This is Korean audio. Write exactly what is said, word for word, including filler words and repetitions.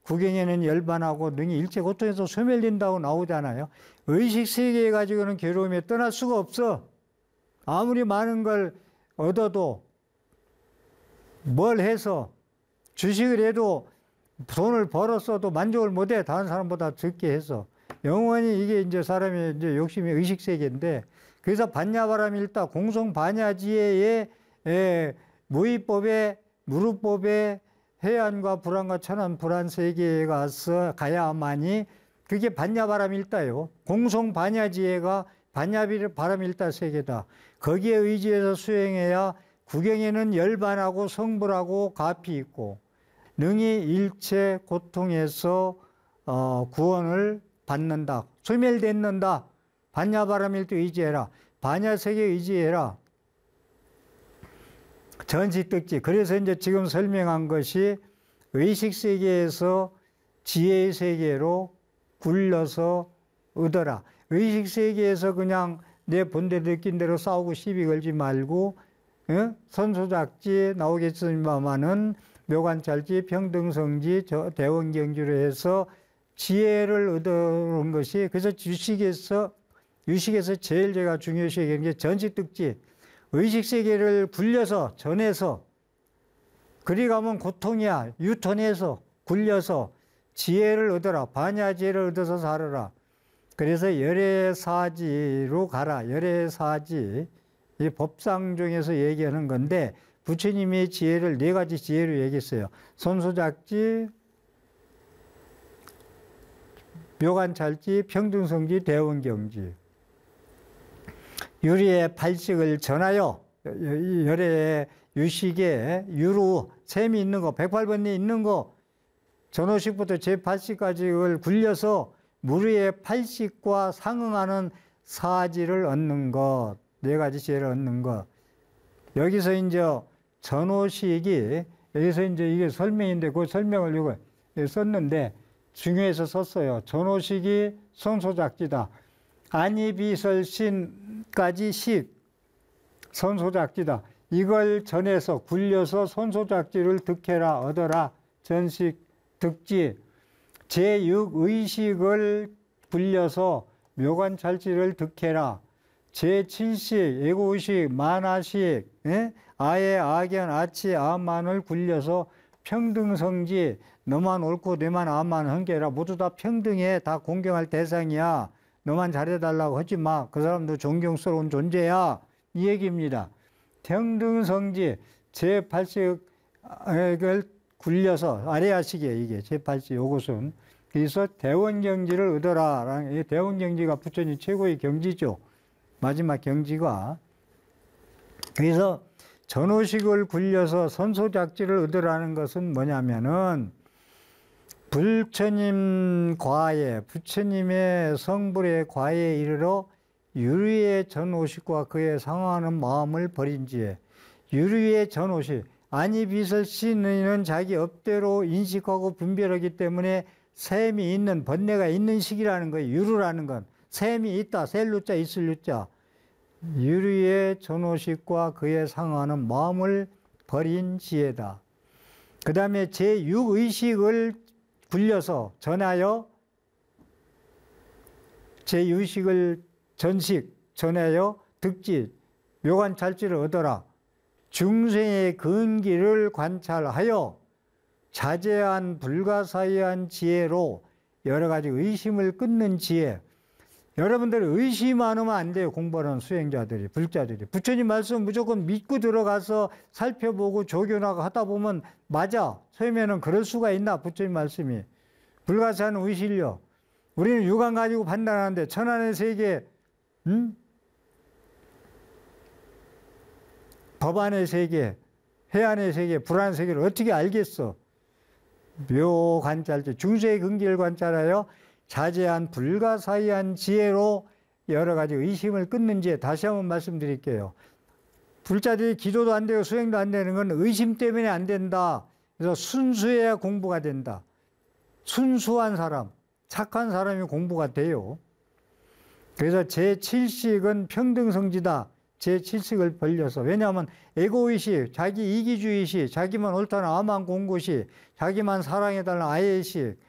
구경에는 열반하고 능히 일체 고통에서 소멸된다고 나오잖아요. 의식세계에 가지고는 괴로움에 떠날 수가 없어. 아무리 많은 걸 얻어도 뭘 해서 주식을 해도 돈을 벌었어도 만족을 못해. 다른 사람보다 적게 해서. 영원히 이게 이제 사람의 이제 욕심이 의식세계인데, 그래서 반야바람일다 공성반야지혜의 무의법의 무루법의 해안과 불안과 천안 불안 세계에 가서 가야만이 그게 반야바람일다요. 공성반야지혜가 반야바람일다 세계다. 거기에 의지해서 수행해야 구경에는 열반하고 성불하고 가피 있고 능히 일체 고통에서 어, 구원을 받는다. 소멸됐는다. 반야바람일다 의지해라. 반야세계 의지해라. 전시득지. 그래서 이제 지금 설명한 것이 의식세계에서 지혜의 세계로 굴려서 얻어라. 의식세계에서 그냥 내 본대 느낀 대로 싸우고 시비 걸지 말고, 어? 선소작지 나오겠지만은 묘관찰지, 평등성지, 대원경지로 해서 지혜를 얻어온 것이, 그래서 유식에서, 유식에서 제일 제가 중요시 얘기하는 게 전시득지. 의식세계를 굴려서, 전해서, 그리 가면 고통이야. 유턴해서, 굴려서 지혜를 얻어라. 반야지혜를 얻어서 살아라. 그래서 열애사지로 가라. 열애사지. 이 법상 중에서 얘기하는 건데, 부처님의 지혜를 네 가지 지혜로 얘기했어요. 선소작지, 묘관찰지, 평등성지, 대원경지. 유리의 팔식을 전하여, 열의 유식에 유루, 셈이 있는 거, 백팔 번이 있는 거, 전오식부터 제팔식까지 를 굴려서 무리의 팔식과 상응하는 사지를 얻는 것, 네 가지 지혜를 얻는 것. 여기서 이제 전오식이, 여기서 이제 이게 설명인데, 그 설명을 이거 썼는데, 중요해서 썼어요. 전오식이 선소작지다. 안이비설신까지 식, 선소작지다. 이걸 전해서 굴려서 선소작지를 득해라, 얻어라. 전식, 득지. 제육 의식을 굴려서 묘관찰지를 득해라. 제칠식, 애고의식, 만화식, 예? 아예, 악연, 아치, 아만을 굴려서 평등성지, 너만 옳고 내만 아만 한게라. 모두 다 평등해. 다 공경할 대상이야. 너만 잘해달라고 하지 마. 그 사람도 존경스러운 존재야. 이 얘기입니다. 평등성지, 제팔식을 굴려서, 아래하식이에요, 이게. 제팔식, 요것은. 그래서 대원경지를 얻어라. 대원경지가 부처님 최고의 경지죠. 마지막 경지가. 그래서 전오식을 굴려서 선소작지를 얻으라는 것은 뭐냐면은, 부처님 과에, 부처님의 성불의 과에 이르러 유리의 전오식과 그에 상응하는 마음을 버린 지에, 유리의 전오식, 안이비설신은 자기 업대로 인식하고 분별하기 때문에 셈이 있는, 번뇌가 있는 식이라는 거예요. 유루라는 건. 셈이 있다. 셀루자, 있을루자. 유리의 전오식과 그에 상응하는 마음을 버린 지혜다. 그 다음에 제육 의식을 굴려서 전하여, 제유식을 전식, 전하여 득지, 묘관찰지를 얻어라. 중생의 근기를 관찰하여 자제한 불가사의한 지혜로 여러 가지 의심을 끊는 지혜. 여러분들 의심 안 하면 안 돼요. 공부하는 수행자들이, 불자들이. 부처님 말씀 무조건 믿고 들어가서 살펴보고 조교나가 하다 보면 맞아. 처음에는 그럴 수가 있나? 부처님 말씀이. 불가사의한 의실력. 우리는 육안 가지고 판단하는데 천안의 세계, 음? 법안의 세계, 해안의 세계, 불안의 세계를 어떻게 알겠어? 묘관찰지, 중세의 근기를 관찰하여 자제한 불가사의한 지혜로 여러 가지 의심을 끊는 지혜. 다시 한번 말씀드릴게요. 불자들이 기도도 안 되고 수행도 안 되는 건 의심 때문에 안 된다. 그래서 순수해야 공부가 된다. 순수한 사람, 착한 사람이 공부가 돼요. 그래서 제칠식은 평등성지다. 제칠식을 벌려서. 왜냐하면 에고의식, 자기 이기주의식, 자기만 옳다는 암한 공고식, 자기만 사랑해달라는 아예의식,